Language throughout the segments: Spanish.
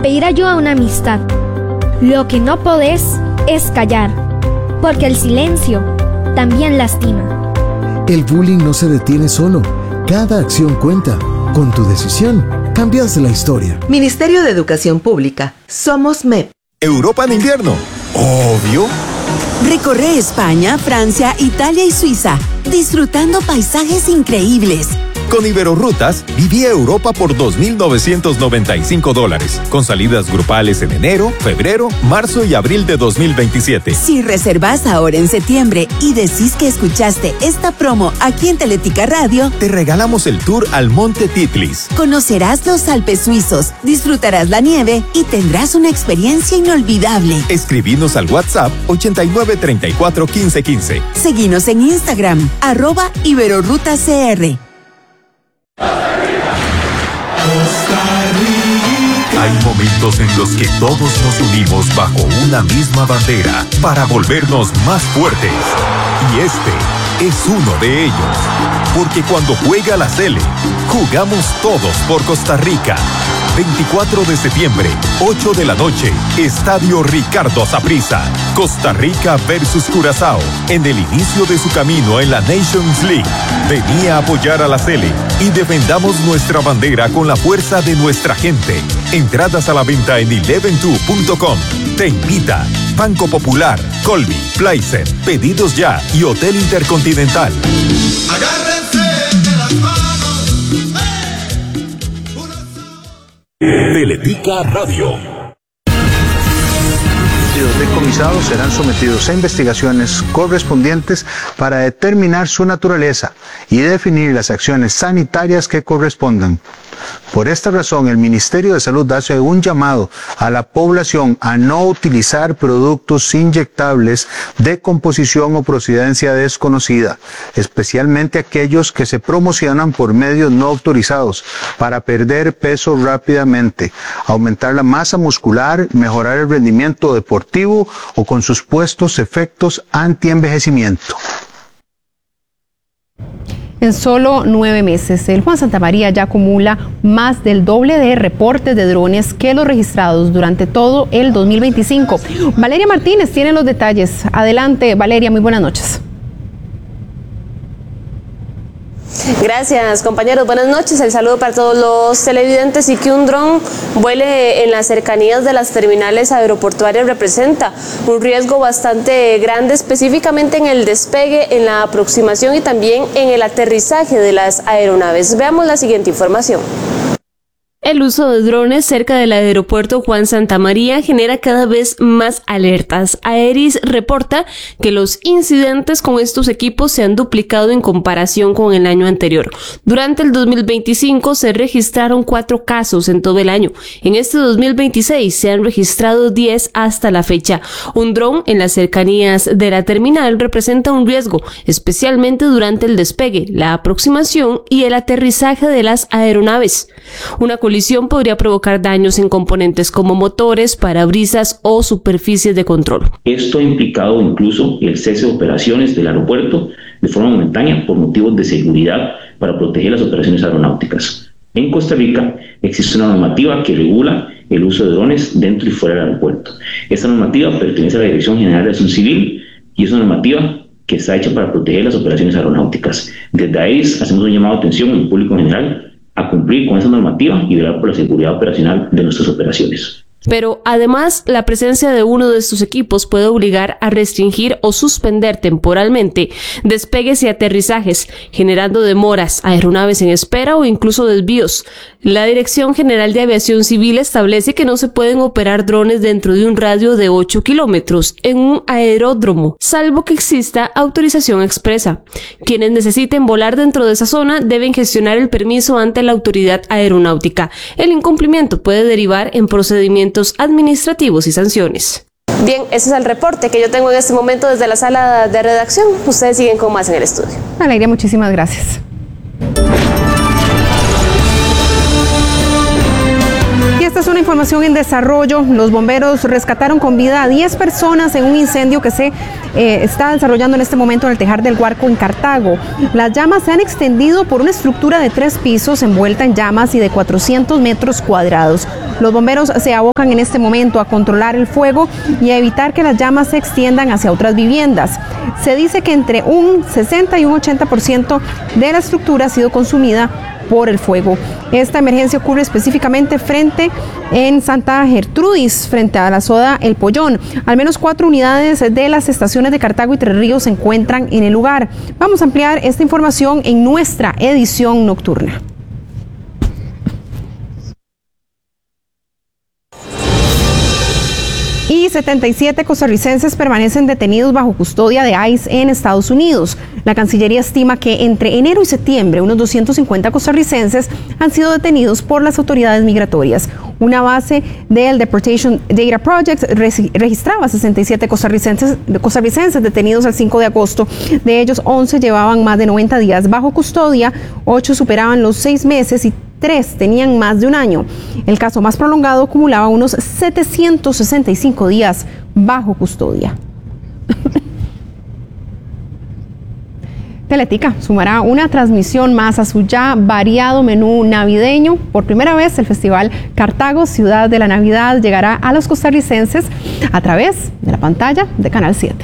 pedir ayuda a una amistad. Lo que no podés es callar, porque el silencio también lastima. El bullying no se detiene solo. Cada acción cuenta. Con tu decisión, cambias la historia. Ministerio de Educación Pública. Somos MEP. Europa en invierno. Obvio. Recorre España, Francia, Italia y Suiza, disfrutando paisajes increíbles. Con Iberorrutas, viví a Europa por $2,995, con salidas grupales en enero, febrero, marzo y abril de 2027. Si reservas ahora en septiembre y decís que escuchaste esta promo aquí en Teletica Radio, te regalamos el tour al Monte Titlis. Conocerás los Alpes suizos, disfrutarás la nieve y tendrás una experiencia inolvidable. Escribinos al WhatsApp 89 34 15 15. Seguinos en Instagram, @IberorrutaCR. Hay momentos en los que todos nos unimos bajo una misma bandera para volvernos más fuertes. Y este es uno de ellos. Porque cuando juega la Sele, jugamos todos por Costa Rica. 24 de septiembre, 8 de la noche, Estadio Ricardo Saprissa. Costa Rica versus Curazao, en el inicio de su camino en la Nations League. Vení a apoyar a la Sele y defendamos nuestra bandera con la fuerza de nuestra gente. Entradas a la venta en 112.com. Te invita Banco Popular, Colby, Plaisen, Pedidos Ya y Hotel Intercontinental. Agárrense de las manos. Teletica Radio. Los decomisados serán sometidos a investigaciones correspondientes para determinar su naturaleza y definir las acciones sanitarias que correspondan. Por esta razón, el Ministerio de Salud hace un llamado a la población a no utilizar productos inyectables de composición o procedencia desconocida, especialmente aquellos que se promocionan por medios no autorizados para perder peso rápidamente, aumentar la masa muscular, mejorar el rendimiento deportivo o con sus supuestos efectos antienvejecimiento. En solo 9 meses, el Juan Santamaría ya acumula más del doble de reportes de drones que los registrados durante todo el 2025. Valeria Martínez tiene los detalles. Adelante, Valeria, muy buenas noches. Gracias, compañeros. Buenas noches. El saludo para todos los televidentes. Y que un dron vuele en las cercanías de las terminales aeroportuarias representa un riesgo bastante grande, específicamente en el despegue, en la aproximación y también en el aterrizaje de las aeronaves. Veamos la siguiente información. El uso de drones cerca del aeropuerto Juan Santamaría genera cada vez más alertas. Aeris reporta que los incidentes con estos equipos se han duplicado en comparación con el año anterior. Durante el 2025 se registraron 4 casos en todo el año. En este 2026 se han registrado 10 hasta la fecha. Un dron en las cercanías de la terminal representa un riesgo, especialmente durante el despegue, la aproximación y el aterrizaje de las aeronaves. Una colisión podría provocar daños en componentes como motores, parabrisas o superficies de control. Esto ha implicado incluso el cese de operaciones del aeropuerto de forma momentánea por motivos de seguridad para proteger las operaciones aeronáuticas. En Costa Rica existe una normativa que regula el uso de drones dentro y fuera del aeropuerto. Esta normativa pertenece a la Dirección General de Aviación Civil y es una normativa que está hecha para proteger las operaciones aeronáuticas. Desde ahí hacemos un llamado de atención al público en general a cumplir con esa normativa y velar por la seguridad operacional de nuestras operaciones. Pero además, la presencia de uno de estos equipos puede obligar a restringir o suspender temporalmente despegues y aterrizajes, generando demoras, aeronaves en espera o incluso desvíos. La Dirección General de Aviación Civil establece que no se pueden operar drones dentro de un radio de 8 kilómetros en un aeródromo, salvo que exista autorización expresa. Quienes necesiten volar dentro de esa zona deben gestionar el permiso ante la autoridad aeronáutica. El incumplimiento puede derivar en procedimientos administrativos y sanciones. Bien, ese es el reporte que yo tengo en este momento desde la sala de redacción. Ustedes siguen con más en el estudio. Valeria, muchísimas gracias. Y Esta es una información en desarrollo. Los bomberos rescataron con vida a 10 personas en un incendio que se está desarrollando en este momento en el Tejar del Guarco en Cartago. Las llamas se han extendido por una estructura de 3 pisos envuelta en llamas y de 400 metros cuadrados. Los bomberos se abocan en este momento a controlar el fuego y a evitar que las llamas se extiendan hacia otras viviendas. Se dice que entre un 60 y un 80% de la estructura ha sido consumida por el fuego. Esta emergencia ocurre específicamente en Santa Gertrudis, frente a la soda El Pollón. Al menos 4 unidades de las estaciones de Cartago y Tres Ríos se encuentran en el lugar. Vamos a ampliar esta información en nuestra edición nocturna. Y 77 costarricenses permanecen detenidos bajo custodia de ICE en Estados Unidos. La Cancillería estima que entre enero y septiembre unos 250 costarricenses han sido detenidos por las autoridades migratorias. Una base del Deportation Data Project registraba 67 costarricenses detenidos el 5 de agosto. De ellos, 11 llevaban más de 90 días bajo custodia, 8 superaban los 6 meses y 3 tenían más de un año. El caso más prolongado acumulaba unos 765 días bajo custodia. Teletica sumará una transmisión más a su ya variado menú navideño. Por primera vez, el Festival Cartago, Ciudad de la Navidad, llegará a los costarricenses a través de la pantalla de Canal 7.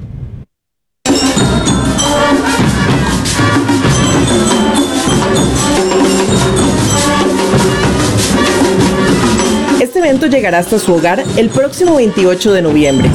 Este evento llegará hasta su hogar el próximo 28 de noviembre.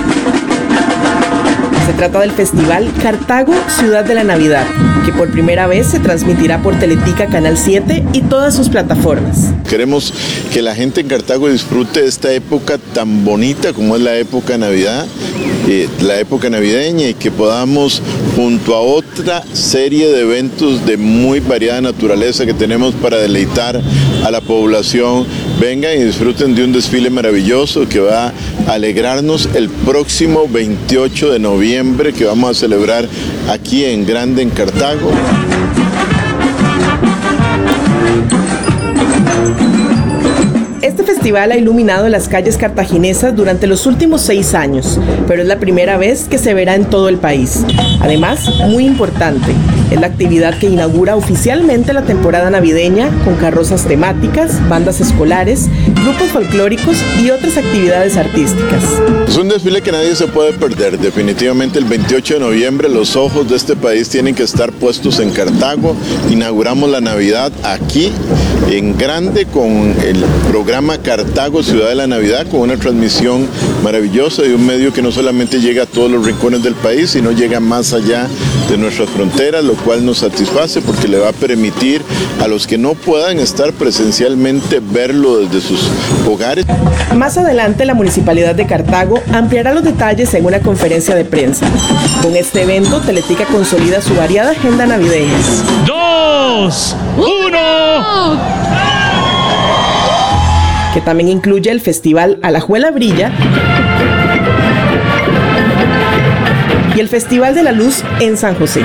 Se trata del Festival Cartago, Ciudad de la Navidad, que por primera vez se transmitirá por Teletica Canal 7 y todas sus plataformas. Queremos que la gente en Cartago disfrute de esta época tan bonita como es la época de Navidad, la época navideña, y que podamos, junto a otra serie de eventos de muy variada naturaleza que tenemos para deleitar a la población, vengan y disfruten de un desfile maravilloso que va a alegrarnos el próximo 28 de noviembre, que vamos a celebrar aquí en grande en Cartago. Este festival ha iluminado las calles cartaginesas durante los últimos 6 años, pero es la primera vez que se verá en todo el país. Además, muy importante, es la actividad que inaugura oficialmente la temporada navideña con carrozas temáticas, bandas escolares, grupos folclóricos y otras actividades artísticas. Es un desfile que nadie se puede perder. Definitivamente el 28 de noviembre los ojos de este país tienen que estar puestos en Cartago. Inauguramos la Navidad aquí en grande con el programa Cartago, Ciudad de la Navidad, con una transmisión maravillosa de un medio que no solamente llega a todos los rincones del país, sino llega más allá de nuestras fronteras, lo cual nos satisface porque le va a permitir a los que no puedan estar presencialmente verlo desde sus hogares. Más adelante, la Municipalidad de Cartago ampliará los detalles en una conferencia de prensa. Con este evento, Teletica consolida su variada agenda navideña. 2, 1... que también incluye el Festival Alajuela Brilla y el Festival de la Luz en San José.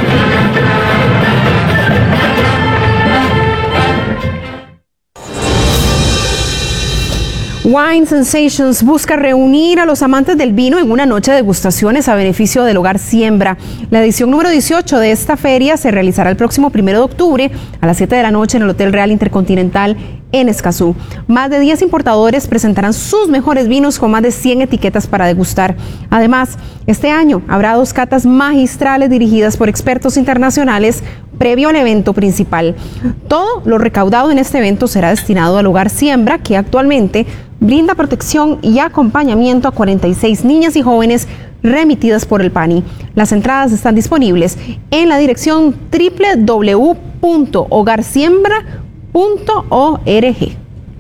Wine Sensations busca reunir a los amantes del vino en una noche de degustaciones a beneficio del Hogar Siembra. La edición número 18 de esta feria se realizará el próximo 1 de octubre a las 7 de la noche en el Hotel Real Intercontinental en Escazú. Más de 10 importadores presentarán sus mejores vinos con más de 100 etiquetas para degustar. Además, este año habrá 2 catas magistrales dirigidas por expertos internacionales previo al evento principal. Todo lo recaudado en este evento será destinado al Hogar Siembra, que actualmente brinda protección y acompañamiento a 46 niñas y jóvenes remitidas por el PANI. Las entradas están disponibles en la dirección www.hogarsiembra.org.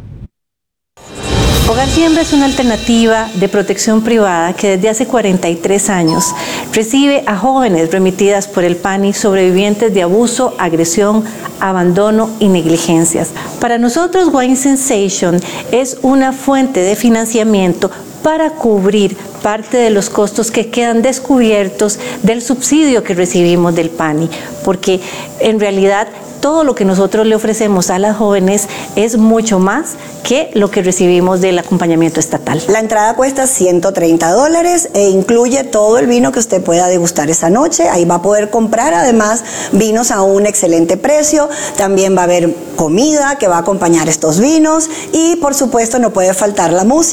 Hogar Siembra es una alternativa de protección privada que desde hace 43 años recibe a jóvenes remitidas por el PANI sobrevivientes de abuso, agresión, abandono y negligencias. Para nosotros, Wine Sensation es una fuente de financiamiento para cubrir parte de los costos que quedan descubiertos del subsidio que recibimos del PANI, porque en realidad todo lo que nosotros le ofrecemos a las jóvenes es mucho más que lo que recibimos del acompañamiento estatal. La entrada cuesta $130 e incluye todo el vino que usted pueda degustar esa noche. Ahí va a poder comprar además vinos a un excelente precio. También va a haber comida que va a acompañar estos vinos y por supuesto no puede faltar la música.